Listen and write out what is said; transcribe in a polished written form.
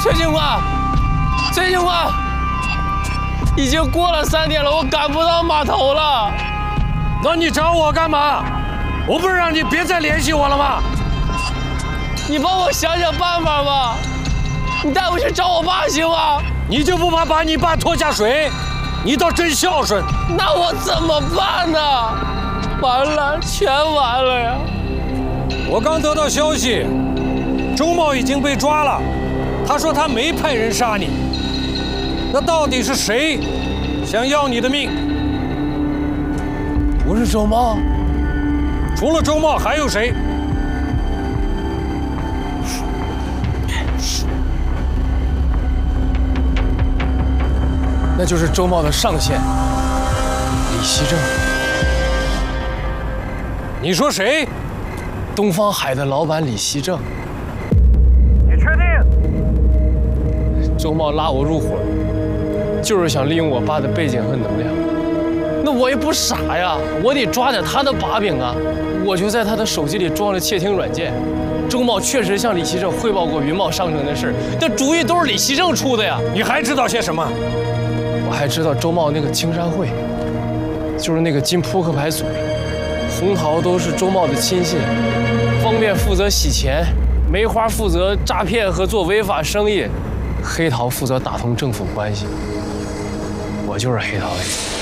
崔警官，崔警官，已经过了3点了，我赶不到码头了。 那你找我干嘛？我不是让你别再联系我了吗？ 你帮我想想办法吧。你带我去找我爸行吗？ 你就不怕把你爸拖下水？你倒真孝顺。 那我怎么办呢？完了，全完了呀！ 我刚得到消息，周茂已经被抓了。他说他没派人杀你。那到底是谁想要你的命？ 不是周茂。 除了周茂还有谁？ 那就是周茂的上线李希正。 你说谁？ 东方海的老板李希正。 你确定？ 周茂拉我入伙，就是想利用我爸的背景和能量。那我也不傻呀，我得抓点他的把柄啊！我就在他的手机里装了窃听软件。周茂确实向李希正汇报过云茂商城的事，这主意都是李希正出的呀。 你还知道些什么？ 我还知道周茂那个青山会，就是那个金扑克牌组织，红桃都是周茂的亲信，方便负责洗钱，梅花负责诈骗和做违法生意，黑桃负责打通政府关系。我就是黑桃 A。